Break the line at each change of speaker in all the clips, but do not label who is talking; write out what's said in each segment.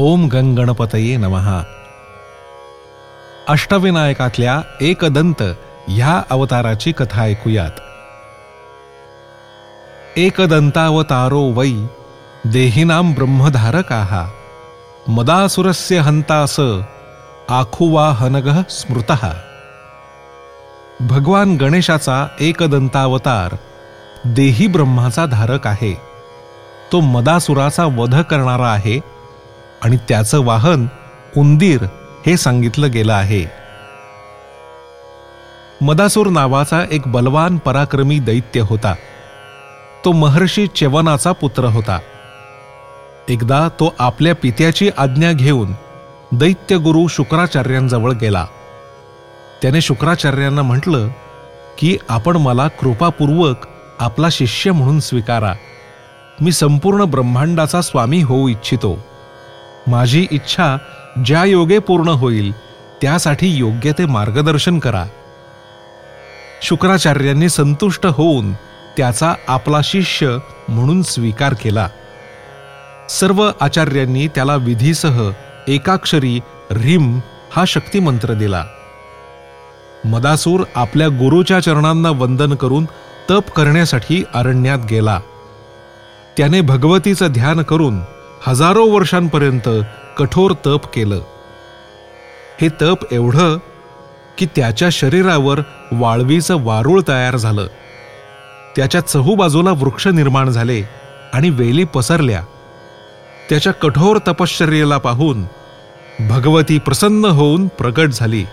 ओम गंगणपतये नमः. अष्टविनायकातल्या एकदंत ह्या अवताराची कथा ऐकूयात. एकदंतावतारो वै देहिनां ब्रह्मधारकाः मदासुरस्य हंतास आखुवाहनगः स्मृतः. भगवान गणेशाचा एकदंतावतार देही ब्रह्माचा धारक आहे. तो मदासुराचा वध करणारा आहे आणि त्याचं वाहन उंदीर हे सांगितलं गेलं आहे. मदासूर नावाचा एक बलवान पराक्रमी दैत्य होता. तो महर्षी च्यवनाचा पुत्र होता. एकदा तो आपल्या पित्याची आज्ञा घेऊन दैत्यगुरु शुक्राचार्यांजवळ गेला. त्याने शुक्राचार्यांना म्हटलं की आपण मला कृपापूर्वक आपला शिष्य म्हणून स्वीकारा. मी संपूर्ण ब्रह्मांडाचा स्वामी होऊ इच्छितो. माझी इच्छा ज्या योगे पूर्ण होईल त्यासाठी योग्य ते मार्गदर्शन करा. शुक्राचार्यांनी संतुष्ट होऊन त्याचा आपला शिष्य म्हणून स्वीकार केला. सर्व आचार्यांनी त्याला विधीसह एकाक्षरी ह्रीम हा शक्तिमंत्र दिला. मदासूर आपल्या गुरुच्या चरणांना वंदन करून तप करण्यासाठी अरण्यात गेला. त्याने भगवतीचं ध्यान करून हजारो वर्षांपर्यंत कठोर तप केलं. हे तप एवढं की त्याच्या शरीरावर वाळवीचं वारूळ तयार झालं. त्याच्या चहूबाजूला वृक्ष निर्माण झाले आणि वेली पसरल्या. त्याच्या कठोर तपश्चर्येला पाहून भगवती प्रसन्न होऊन प्रकट झाली.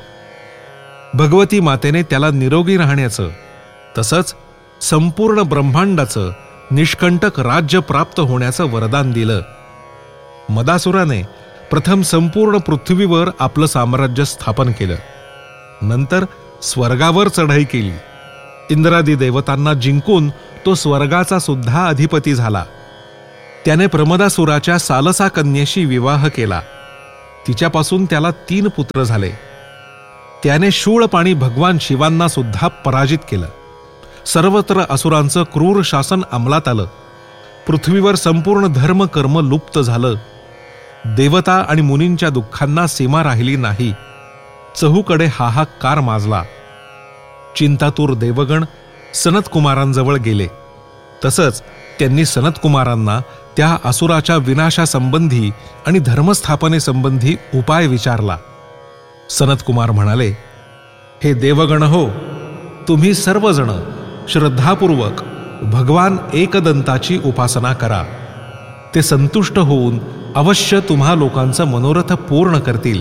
भगवती मातेने त्याला निरोगी राहण्याचं तसंच संपूर्ण ब्रह्मांडाचं निष्कंटक राज्य प्राप्त होण्याचं वरदान दिलं. मदासुराने प्रथम संपूर्ण पृथ्वीवर आपलं साम्राज्य स्थापन केलं. नंतर स्वर्गावर चढाई केली. इंद्रादी देवतांना जिंकून तो स्वर्गाचा सुद्धा अधिपती झाला. त्याने प्रमदासुराच्या सालसा कन्येशी विवाह केला. तिच्यापासून त्याला 3 पुत्र झाले. त्याने शूळपाणी भगवान शिवांना सुद्धा पराजित केलं. सर्वत्र असुरांचं क्रूर शासन अंमलात आलं. पृथ्वीवर संपूर्ण धर्म कर्म लुप्त झालं. देवता आणि मुनींच्या दुःखांना सीमा राहिली नाही. चहूकडे हाहाकार माजला. चिंतातूर देवगण सनतकुमारांजवळ गेले. तसंच त्यांनी सनतकुमारांना त्या असुराच्या विनाशासंबंधी आणि धर्मस्थापनेसंबंधी उपाय विचारला. सनतकुमार म्हणाले, हे देवगण हो, तुम्ही सर्वजण श्रद्धापूर्वक भगवान एकदंताची उपासना करा. ते संतुष्ट होऊन अवश्य तुम्हा लोकांचं मनोरथ पूर्ण करतील.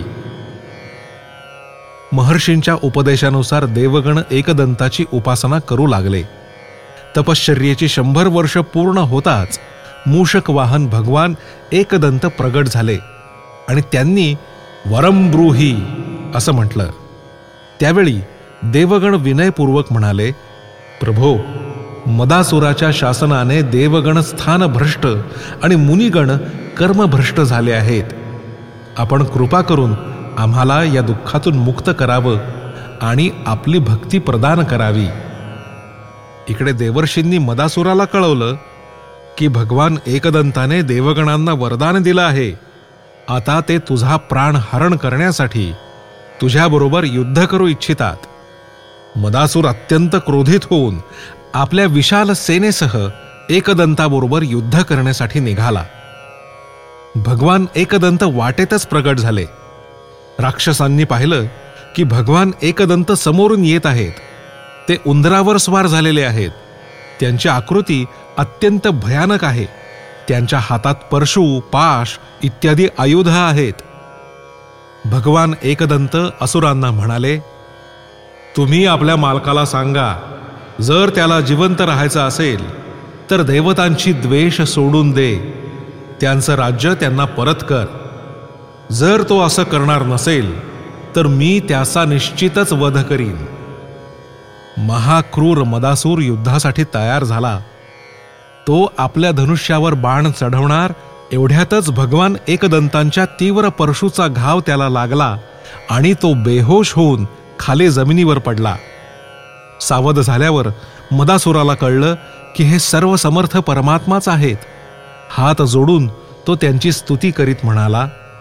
महर्षींच्या उपदेशानुसार देवगण एकदंताची उपासना करू लागले. तपश्चर्येची 100 वर्ष पूर्ण होताच मूषक वाहन भगवान एकदंत प्रगट झाले आणि त्यांनी वरम ब्रूही असं म्हटलं. त्यावेळी देवगण विनयपूर्वक म्हणाले, प्रभो, मदासुराच्या शासनाने देवगण स्थानभ्रष्ट आणि मुनिगण कर्मभ्रष्ट झाले आहेत. आपण कृपा करून आम्हाला या दुःखातून मुक्त करावं आणि आपली भक्ती प्रदान करावी. इकडे देवर्षींनी मदासुराला कळवलं की भगवान एकदंताने देवगणांना वरदान दिलं आहे. आता ते तुझा प्राण हरण करण्यासाठी तुझ्याबरोबर युद्ध करू इच्छितात. मदासूर अत्यंत क्रोधित होऊन आपल्या विशाल सेनेसह एकदंताबरोबर युद्ध करण्यासाठी निघाला. भगवान एकदंत वाटेतच प्रगट झाले. राक्षसांनी पाहिलं की भगवान एकदंत समोरून येत आहेत. ते उंदरावर स्वार झालेले आहेत. त्यांची आकृती अत्यंत भयानक आहे. त्यांच्या हातात परशु, पाश इत्यादी आयुध आहेत. भगवान एकदंत असुरांना म्हणाले, तुम्ही आपल्या मालकाला सांगा, जर त्याला जिवंत राहायचं असेल तर देवतांची द्वेष सोडून दे. त्यांचं राज्य त्यांना परत कर. जर तो असं करणार नसेल तर मी त्याचा निश्चितच वध करीन. महाक्रूर मदासूर युद्धासाठी तयार झाला. तो आपल्या धनुष्यावर बाण चढवणार एवढ्यातच भगवान एकदंतांच्या तीव्र परशूचा घाव त्याला लागला आणि तो बेहोश होऊन खाली जमिनीवर पडला. सावध झाल्यावर मदासुराला कळलं की हे सर्व समर्थ परमात्माच आहेत. हात जोडून तो त्यांची स्तुती करीत म्हणाला,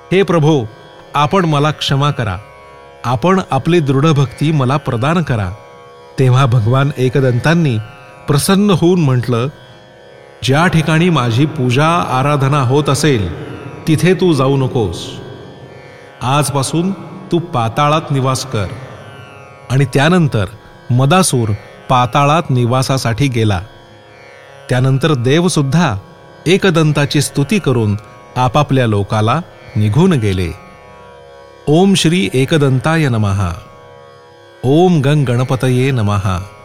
हे प्रभो, आपण मला क्षमा करा. आपण आपली दृढभक्ती मला प्रदान करा. तेव्हा भगवान एकदंतांनी प्रसन्न होऊन म्हटलं, ज्या ठिकाणी माझी पूजा आराधना होत असेल तिथे तू जाऊ नकोस. आजपासून तू पाताळात निवास कर. आणि त्यानंतर मदासूर पाताळात निवासासाठी गेला. त्यानंतर देवसुद्धा एकदंताची स्तुती करून आपापल्या लोकाला निघून गेले. ओम श्री एकदंताय नमः. ओम गण गणपतये नमः.